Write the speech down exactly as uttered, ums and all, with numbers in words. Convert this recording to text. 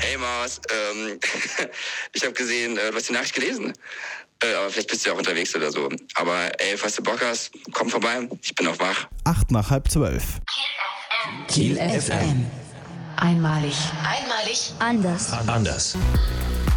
Ey Maus, ähm, ich habe gesehen, du hast die Nachricht gelesen. Äh, aber vielleicht bist du ja auch unterwegs oder so. Aber ey, falls du Bock hast, komm vorbei, ich bin auch wach. Acht nach halb zwölf. Kiel F M. Einmalig. Einmalig. Anders. Anders.